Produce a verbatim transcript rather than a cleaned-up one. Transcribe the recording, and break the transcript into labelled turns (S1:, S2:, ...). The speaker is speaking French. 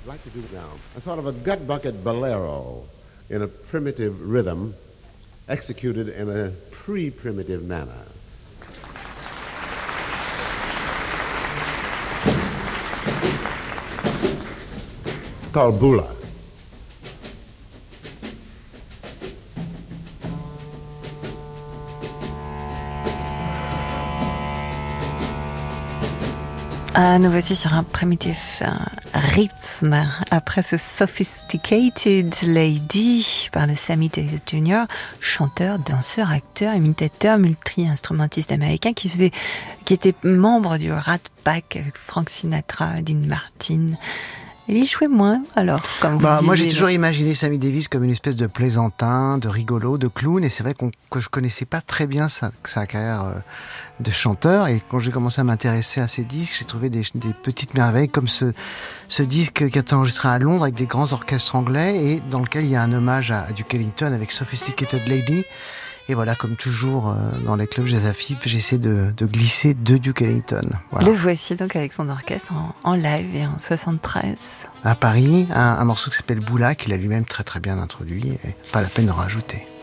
S1: like to do now a sort of a gut bucket bolero in a primitive rhythm executed in a pre-primitive manner. It's called Bula.
S2: Ah, nous voici sur un primitif un rythme après ce Sophisticated Lady par le Sammy Davis junior, chanteur, danseur, acteur, imitateur, multi-instrumentiste américain qui faisait, qui était membre du Rat Pack avec Frank Sinatra, Dean Martin. Il y jouait moins, alors, comme
S3: bah,
S2: vous
S3: moi,
S2: disiez,
S3: j'ai toujours imaginé Sammy Davis comme une espèce de plaisantin, de rigolo, de clown, et c'est vrai qu'on, que je connaissais pas très bien sa, sa carrière euh, de chanteur, et quand j'ai commencé à m'intéresser à ses disques, j'ai trouvé des, des petites merveilles, comme ce, ce disque qui a été enregistré à Londres avec des grands orchestres anglais, et dans lequel il y a un hommage à, à Duke Ellington avec Sophisticated Lady. Et voilà, comme toujours, euh, dans les clubs Jazz à F I P, j'essaie de, de glisser de Duke Ellington. Voilà.
S2: Le voici donc avec son orchestre en, en live et en soixante-treize.
S3: À Paris, un, un morceau qui s'appelle Boula, qu'il a lui-même très très bien introduit, et pas la peine d'en rajouter.